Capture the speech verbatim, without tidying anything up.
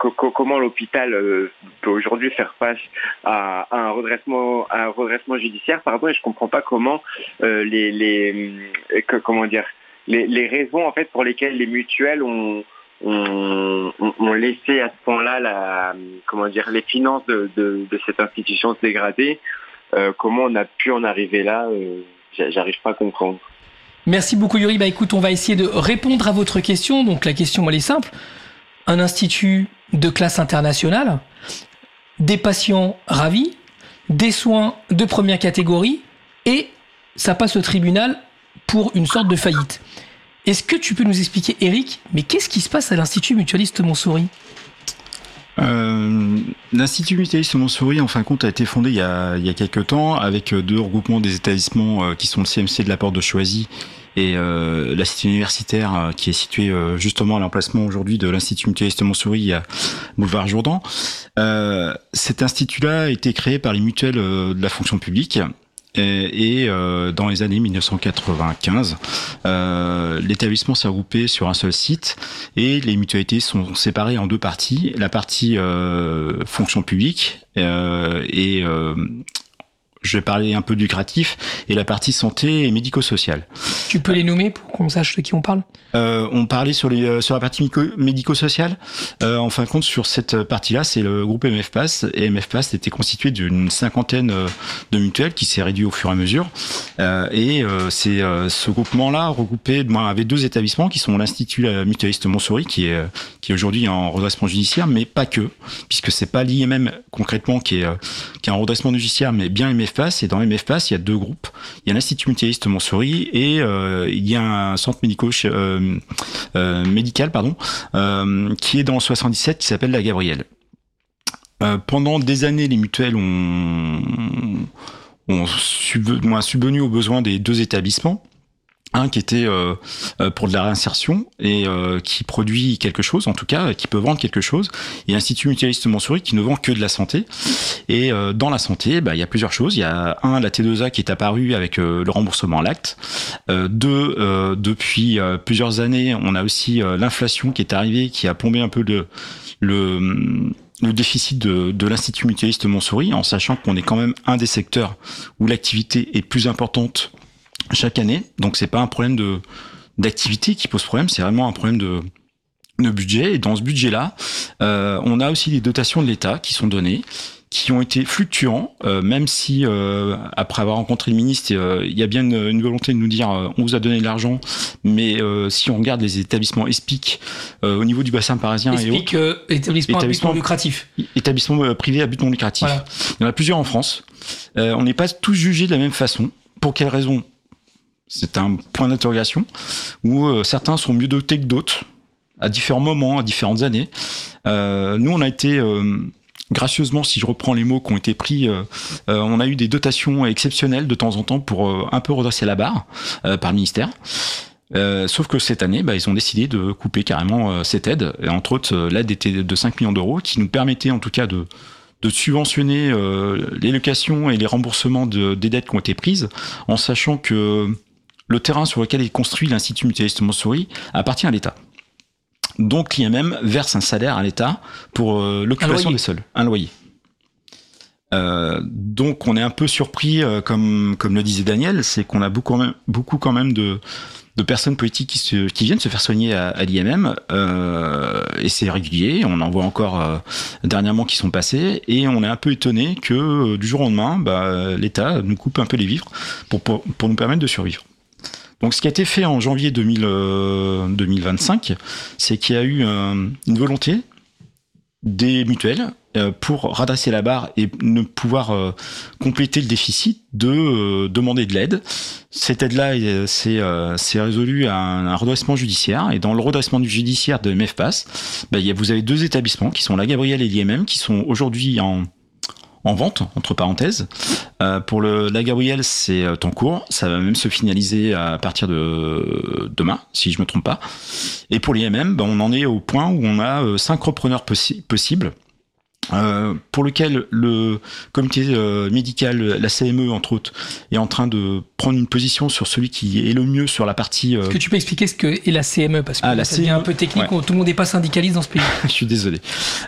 co- co- comment l'hôpital euh, peut aujourd'hui faire face à, à un redressement, à un redressement judiciaire, pardon, et je comprends pas comment euh, les, les que, comment dire, les, les raisons en fait pour lesquelles les mutuelles ont ont, ont laissé à ce point-là la, comment dire, les finances de, de, de cette institution se dégrader. Euh, comment on a pu en arriver là, euh, j'arrive pas à comprendre. Merci beaucoup Yuri. Bah écoute, on va essayer de répondre à votre question. Donc la question, elle est simple. Un institut de classe internationale, des patients ravis, des soins de première catégorie, et ça passe au tribunal pour une sorte de faillite. Est-ce que tu peux nous expliquer, Eric, mais qu'est-ce qui se passe à l'Institut Mutualiste Montsouris ? Euh, L'Institut Mutualiste Montsouris, en fin de compte, a été fondé il y a, il y a quelques temps avec deux regroupements des établissements euh, qui sont le C M C de la Porte de Choisy et euh, l'Institut universitaire euh, qui est situé euh, justement à l'emplacement aujourd'hui de l'Institut Mutualiste Montsouris à Boulevard Jourdan. Euh, cet institut-là a été créé par les mutuelles euh, de la fonction publique. Et, et euh, dans les années dix-neuf cent quatre-vingt-quinze, euh, l'établissement s'est regroupé sur un seul site et les mutualités sont séparées en deux parties. La partie euh, fonction publique euh, et euh, je vais parler un peu lucratif, et la partie santé et médico-sociale. Tu peux les nommer pour qu'on sache de qui on parle ? Euh, on parlait sur, les, sur la partie médico-sociale. Euh, en fin de compte, sur cette partie-là, c'est le groupe M F Pass. Et M F Pass était constitué d'une cinquantaine de mutuelles qui s'est réduit au fur et à mesure. Euh, et euh, c'est euh, ce groupement-là regroupé moi, avait deux établissements qui sont l'Institut Mutualiste Montsouris, qui est, qui est aujourd'hui en redressement judiciaire, mais pas que, puisque c'est pas l'I M M concrètement qui est, qui est en redressement judiciaire, mais bien M F Pass. Et dans M F Pass, il y a deux groupes. Il y a l'Institut Mutualiste Montsouris et euh, il y a un centre médico euh, Euh, médical pardon, euh, qui est dans le soixante-dix-sept, qui s'appelle la Gabrielle. Euh, pendant des années, les mutuelles ont, ont subvenu, subvenu aux besoins des deux établissements. Un qui était euh, pour de la réinsertion et euh, qui produit quelque chose, en tout cas, qui peut vendre quelque chose. Et l'Institut Mutualiste Montsouris qui ne vend que de la santé. Et euh, dans la santé, bah, il y a plusieurs choses. Il y a un, la T deux A qui est apparue avec euh, le remboursement à l'acte. Euh, deux, euh, depuis euh, plusieurs années, on a aussi euh, l'inflation qui est arrivée, qui a plombé un peu le... le le déficit de, de l'Institut Mutualiste Montsouris, en sachant qu'on est quand même un des secteurs où l'activité est plus importante chaque année. Donc c'est pas un problème de d'activité qui pose problème, c'est vraiment un problème de de budget. Et dans ce budget-là, euh, on a aussi des dotations de l'État qui sont données, qui ont été fluctuants, euh, même si euh, après avoir rencontré le ministre, euh, il y a bien une, une volonté de nous dire euh, on vous a donné de l'argent, mais euh, si on regarde les établissements E S P I C euh, au niveau du bassin parisien E S P I C, et autres, euh, établissement, établissement à but non lucratif. Établissement euh, privé à but non lucratif. Voilà. Il y en a plusieurs en France. Euh, on n'est pas tous jugés de la même façon. Pour quelles raisons ? C'est un point d'interrogation où euh, certains sont mieux dotés que d'autres à différents moments, à différentes années. Euh, nous, on a été euh, gracieusement, si je reprends les mots qui ont été pris, euh, euh, on a eu des dotations exceptionnelles de temps en temps pour euh, un peu redresser la barre euh, par le ministère. Euh, sauf que cette année, bah, ils ont décidé de couper carrément euh, cette aide. Et entre autres, euh, l'aide était de cinq millions d'euros, qui nous permettait en tout cas de de subventionner euh, les locations et les remboursements de, des dettes qui ont été prises, en sachant que le terrain sur lequel est construit l'Institut Mutualiste Montsouris appartient à l'État. Donc l'I M M verse un salaire à l'État pour euh, l'occupation des sols, un loyer. Euh, donc on est un peu surpris, euh, comme comme le disait Daniel, c'est qu'on a beaucoup quand même, beaucoup quand même de de personnes politiques qui se qui viennent se faire soigner à, à l'I M M, euh, et c'est régulier. On en voit encore euh, dernièrement qui sont passés, et on est un peu étonné que euh, du jour au lendemain, bah, l'État nous coupe un peu les vivres pour pour, pour nous permettre de survivre. Donc, ce qui a été fait en janvier deux mille, euh, deux mille vingt-cinq, c'est qu'il y a eu euh, une volonté des mutuelles euh, pour redresser la barre et ne pouvoir euh, compléter le déficit de euh, demander de l'aide. Cette aide-là, euh, c'est, euh, c'est résolu à un, un redressement judiciaire. Et dans le redressement du judiciaire de M F Pass, bah, y a, vous avez deux établissements qui sont la Gabrielle et l'I M M qui sont aujourd'hui en en vente, entre parenthèses. Euh, pour le, la Gabrielle, c'est en cours. Ça va même se finaliser à partir de demain, si je me trompe pas. Et pour l'I M M, ben, on en est au point où on a euh, cinq repreneurs possi- possibles. Euh, pour lequel le comité euh, médical, la C M E entre autres, est en train de prendre une position sur celui qui est le mieux sur la partie... Euh... Est-ce que tu peux expliquer ce qu'est la C M E ? Parce que ah, la ça devient C M E, un peu technique, ouais. Tout le monde n'est pas syndicaliste dans ce pays. Je suis désolé.